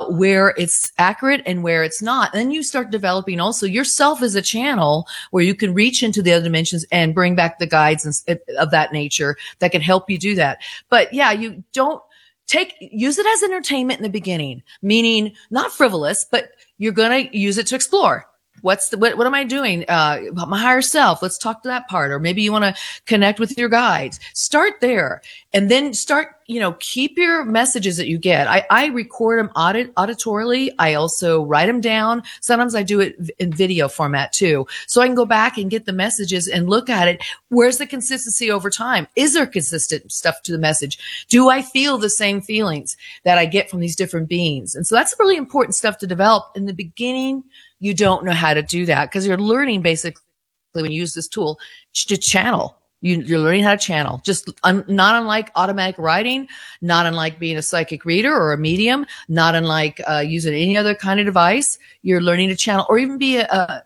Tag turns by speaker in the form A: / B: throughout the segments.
A: where it's accurate and where it's not. And then you start developing also yourself as a channel where you can reach into the other dimensions and bring back the guides of that nature that can help you do that. But yeah, you don't use it as entertainment in the beginning, meaning not frivolous, but you're going to use it to explore. What am I doing? About my higher self. Let's talk to that part. Or maybe you want to connect with your guides. Start there and then keep your messages that you get. I record them auditorily. I also write them down. Sometimes I do it in video format too. So I can go back and get the messages and look at it. Where's the consistency over time? Is there consistent stuff to the message? Do I feel the same feelings that I get from these different beings? And so that's really important stuff to develop in the beginning. You don't know how to do that because you're learning basically when you use this tool to channel. You're learning how to channel, just not unlike automatic writing, not unlike being a psychic reader or a medium, not unlike using any other kind of device. You're learning to channel or even be a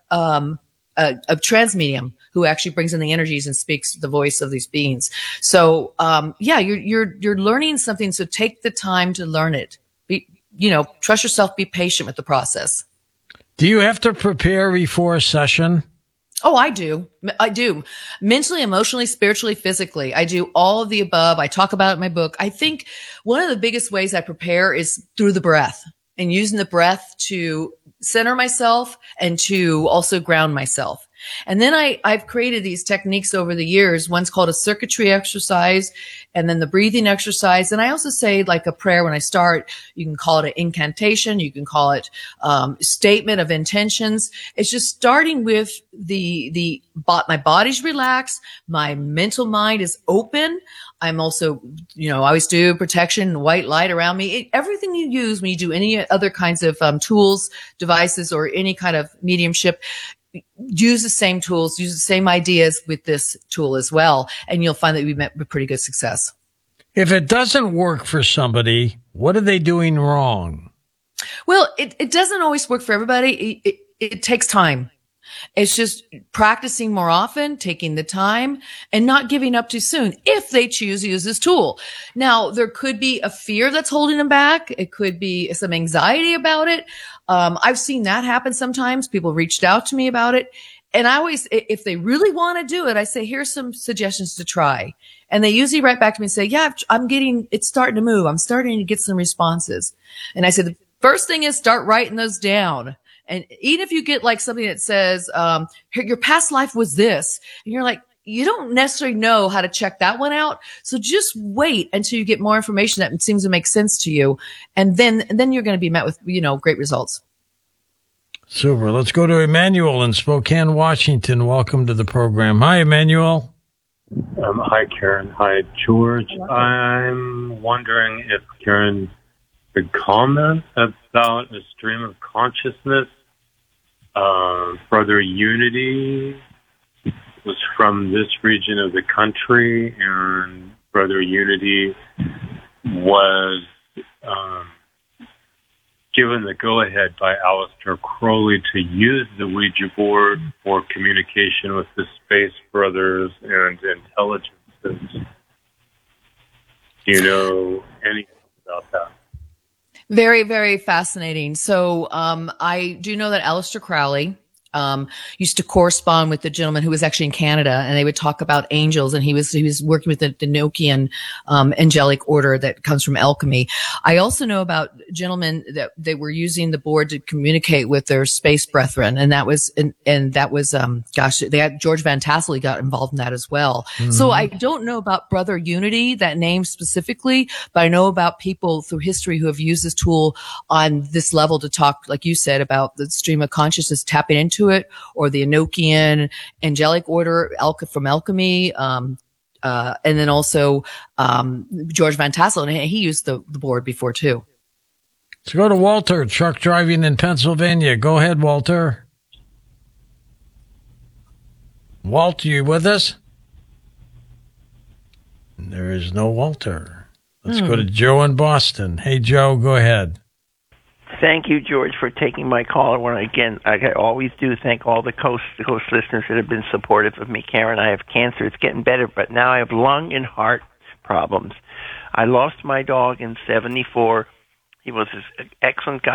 A: trans medium who actually brings in the energies and speaks the voice of these beings. So you're learning something. So take the time to learn it. Trust yourself. Be patient with the process.
B: Do you have to prepare before a session?
A: Oh, I do. Mentally, emotionally, spiritually, physically. I do all of the above. I talk about it in my book. I think one of the biggest ways I prepare is through the breath and using the breath to center myself and to also ground myself. And then I've created these techniques over the years. One's called a circuitry exercise and then the breathing exercise. And I also say like a prayer when I start. You can call it an incantation. You can call it statement of intentions. It's just starting with my body's relaxed. My mental mind is open. I'm also, I always do protection, white light around me. Everything you use when you do any other kinds of tools, devices, or any kind of mediumship, use the same tools, use the same ideas with this tool as well. And you'll find that we met with pretty good success.
B: If it doesn't work for somebody, what are they doing wrong?
A: Well, it doesn't always work for everybody. It takes time. It's just practicing more often, taking the time, and not giving up too soon if they choose to use this tool. Now, there could be a fear that's holding them back. It could be some anxiety about it. I've seen that happen sometimes. People reached out to me about it. And I always, if they really want to do it, I say, here's some suggestions to try. And they usually write back to me and say, yeah, it's starting to move. I'm starting to get some responses. And I said, the first thing is start writing those down. And even if you get like something that says, your past life was this, and you're like, you don't necessarily know how to check that one out. So just wait until you get more information that seems to make sense to you. And then you're going to be met with, great results.
B: Super. Let's go to Emmanuel in Spokane, Washington. Welcome to the program. Hi, Emmanuel.
C: Hi, Karen. Hi, George. I'm wondering if Karen could comment about a stream of consciousness. Brother Unity was from this region of the country, and Brother Unity was given the go-ahead by Aleister Crowley to use the Ouija board for communication with the space brothers and intelligences. Do you know anything about that?
A: Very, very fascinating. So I do know that Aleister Crowley used to correspond with the gentleman who was actually in Canada, and they would talk about angels, and he was working with the Enochian angelic order that comes from alchemy. I also know about gentlemen that they were using the board to communicate with their space brethren, and that was they had George Van Tassel got involved in that as well. Mm-hmm. So I don't know about Brother Unity, that name specifically, but I know about people through history who have used this tool on this level to talk, like you said, about the stream of consciousness, tapping into it, or the Enochian angelic order from alchemy, and then also George Van Tassel, and he used the board before too.
B: Let's go to Walter, truck driving in Pennsylvania. Go ahead, Walter. Walt, you with us? There is no Walter. Let's go to Joe in Boston. Hey, Joe, go ahead.
D: Thank you, George, for taking my call. Again, I always do thank all the coast listeners that have been supportive of me. Karen, I have cancer. It's getting better, but now I have lung and heart problems. I lost my dog in 1974. He was an excellent guy.